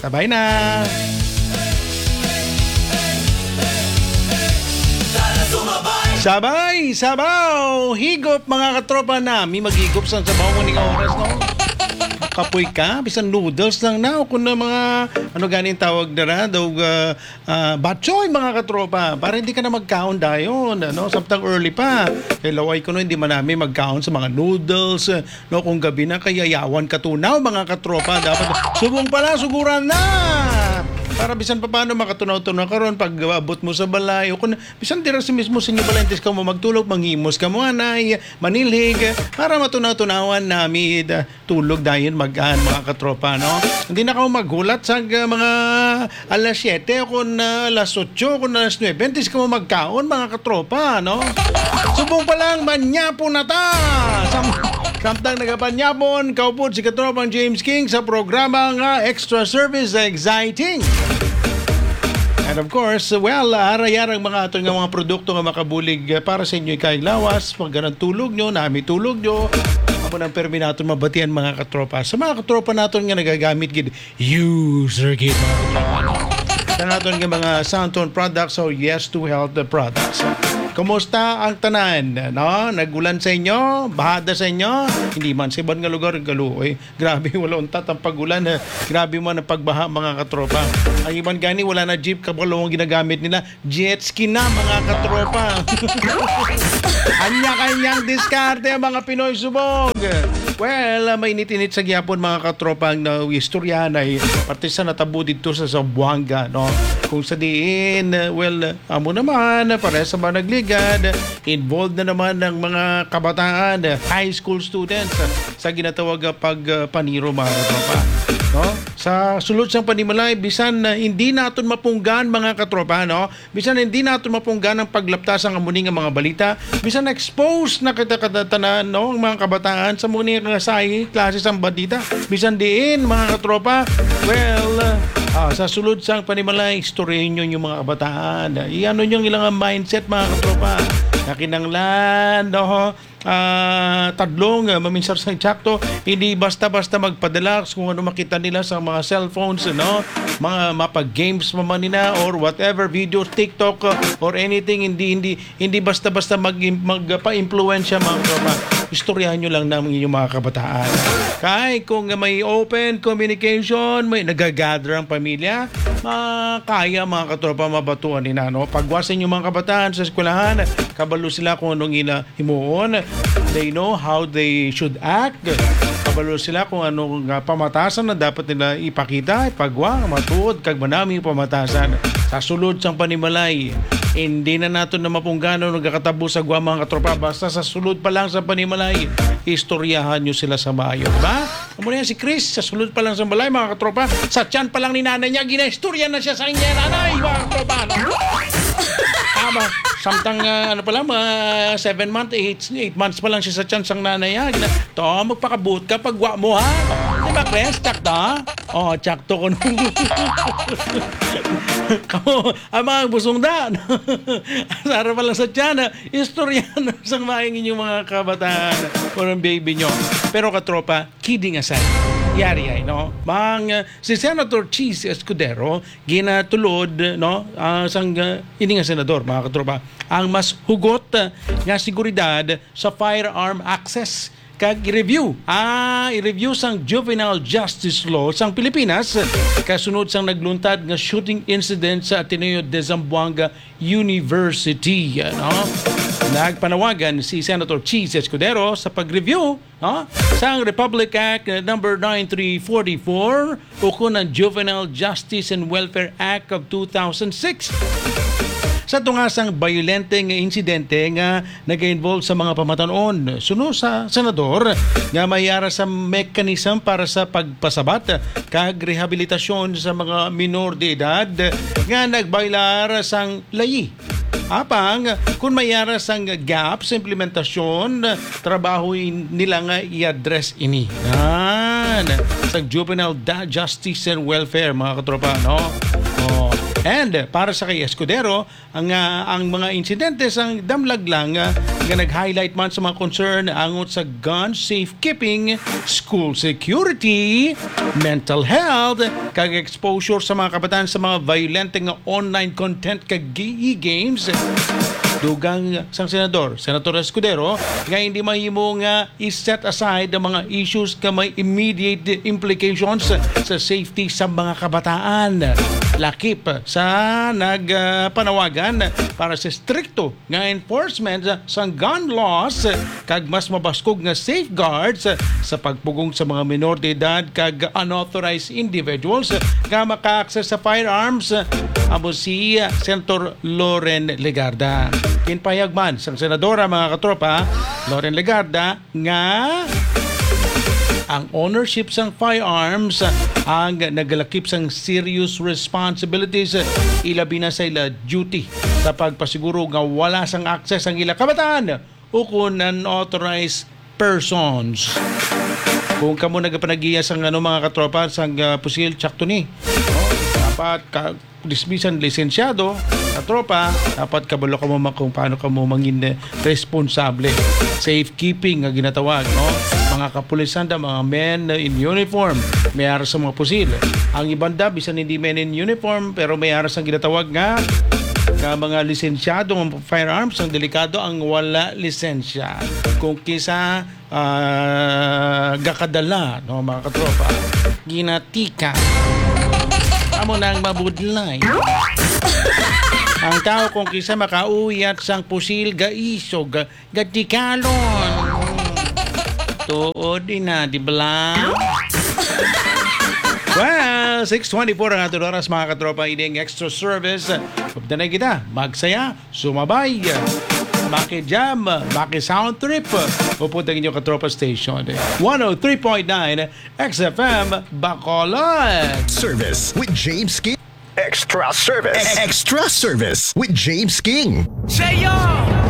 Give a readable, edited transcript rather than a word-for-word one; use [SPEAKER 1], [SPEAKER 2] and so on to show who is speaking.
[SPEAKER 1] Sabay na! Sabay! Sabaw! Higop mga katropa na. May maghigop sa sabaw mo ning oras, no? Kapoy ka, bisan noodles lang na. Kung na mga, ganin tawag na ra, daw, batchoy mga katropa. Para hindi ka na magkaon dayon, samtang early pa. Laway ko no, hindi man namin magkaon sa mga noodles, kung gabi na, kaya yawan katunaw mga katropa. Dapat, subong pala, suguran na! Para bisan pa paano makatunaw-tunaw karon pag abot mo sa balay o kung bisan dira si mismo sa inyo balantes ka mo magtulog manghimos ka mo anay manilhig para matunaw-tunawan nami tulog dayon magaan mga katropa no. Hindi na ka maghulat sa mga alas 7 o kung alas 8 o kung alas 9 bentis ka mo magkaon mga katropa no. Subong pa lang manyapo na ta. Samtang nagapanyapon, kaupod si katropang James King sa programang Extra Service Exciting. And of course, arayarang mga ato nga mga produkto nga makabulig para sa inyo ikay lawas, pag ganang tulog nyo, nami tulog nyo, ako ng permi natin mabatian mga katropa. Sa mga katropa natin nga nagagamit gid user gid mga katropa. Sa natin nga mga Soundtone products o Yes to Health products. Kumusta ang tanan? No? Nagulan sa inyo? Bahada sa inyo? Hindi man sa ibang nga lugar galuoy. Grabe wala untat ang pagulan. Grabe man ang pagbaha mga katropa. Ang ibang gani wala na jeep kabalo ang ginagamit nila. Jet ski na mga katropa. Anya-kanyang diskarte mga Pinoy subog. Well, mainit-init sa gyapon mga katropa ang istorya na parte sa natabo dito sa Zamboanga, no? Kung sa diin, amo naman, pare sa mga nagligad, involved na naman ng mga kabataan, high school students sa ginatawag pagpaniro mga katropa. No? Sa sulod sang panimalay, bisan hindi naton mapunggan mga katropa, no? Bisan hindi naton mapunggan ang paglaptas ang amuni nga mga balita, bisan expose na kita-katatanan, no? Ang mga kabataan sa muni nga say klase sang balita, bisan diin mga katropa, sa sulod sang panimalay, istoryahin nyo yung mga kabataan. Iano nyo yung ilang mindset mga katropa. Nakinanglan, no? Tadlong, maminsar sa tsakto, hindi basta-basta magpadala kung ano makita nila sa mga cellphones, no? Mga mapag-games man nila or whatever, videos, TikTok or anything, hindi basta-basta magpa-influensya mga katropa. Istoryahan nyo lang namin yung mga kabataan. Kahit kung may open communication, may nagagather ang pamilya, kaya mga katropa mabatuan nila. No? Pagwasin yung mga kabataan sa eskwelahan, kabalo sila kung anong himuon. They know how they should act. Kabalo sila kung anong pamatasan na dapat nila ipakita, ipagwa, matuod, kag manami pamatasan. Sa sulod sang panimalay, hindi na nato na mapunggano nagkakatabo sa gwa mga katropa. Basta sa sulod pa lang sa panimalay, istoryahan nyo sila sa maayos. Ba? Amo na yan si Chris, sa sulod pa lang sa balay mga katropa. Sa tiyan pa lang ni nanay niya, ginaistorya na siya sa kanya nanay mga katropa. Tama. Samtang, 7 months, 8 months pa lang siya sa tiyan sang nanay niya. To, magpakabuot ka pagwa mo ha. Diba, Chris? Tsakto ha? Oh, tsakto ko nung. Kamo, ang mga busong daan. Sara pa lang sa tiyan, istorya na sa maing inyong mga kabataan o ng baby nyo. Pero katropa, kidding aside, yari ay, no? Si Senator Cheese Escudero, ginatulod, no? Ini nga senador, mga katropa, ang mas hugot nga seguridad sa firearm access kag i-review sang juvenile justice law sang Pilipinas kasunod sang nagluntad nga shooting incident sa Ateneo de Zamboanga University, no? Nagpanawagan si Senator Cheese Escudero sa pag-review, no? Sang Republic Act number 9344 o kung ang Juvenile Justice and Welfare Act of 2006 sa tungasang violente nga insidente nga nag-involve sa mga pamatanon. Suno sa senador nga mayara sa mechanism para sa pagpasabat kag rehabilitasyon sa mga minor de edad nga nagbailar sang layi. Apang kung mayara sang gap sa implementasyon, trabaho nila nga i-address ini. Sa Juvenile Justice and Welfare mga katropa, no? And para sa kay Escudero, ang mga insidente sang damlag lang nga nag-highlight man sa mga concern angot sa gun safekeeping, school security, mental health, kag exposure sa mga kabataan sa mga violent nga online content kag games. Dugang sang Senator Escudero, nga hindi mahimo nga i-set aside ang mga issues ka may immediate implications sa safety sa mga kabataan. Lakip sa nagpanawagan para sa stricto nga enforcement sa gun laws kag mas mabaskog nga safeguards sa pagpugong sa mga minor de edad kag unauthorized individuals nga maka-access sa firearms. Amo si Senator Loren Legarda. Kinpayag man sang senadora mga katropa, Loren Legarda, nga ang ownership sang firearms ang nagalakip sang serious responsibilities ilabi na sa ila duty sa pagpasiguro nga wala sang access ang ila kabataan o kung unauthorized persons. Kung kamo nagapanagiya sang mga katropa sang pusil tsakto ni, dapat dismisan lisensyado na tropa, dapat kabalo ka mo kung paano ka mo mangin responsable. Safekeeping nga ginatawag, no? Mga kapulisan da, mga men in uniform, may aras sa mga pusil. Ang ibanda, bisan hindi men in uniform, pero may aras ang ginatawag nga mga lisensyado ng firearms. Ang delikado ang wala lisensya. Kung kisa gakadala, no, mga katropa, ginatika amo nang mabudlay. Ang tao kung kisa makauyat sang pusil gaisog gatikalon. Tuod na di bala. Well, 6:24 ang ating oras mga katropa, ining extra service. Pagdanay kita, magsaya, sumabay, maki-jam, maki-sound trip. Pupunta ninyo katropa station. 103.9 XFM Bacolod.
[SPEAKER 2] Service with James King. Extra service. Extra service with James King.
[SPEAKER 3] Say yo!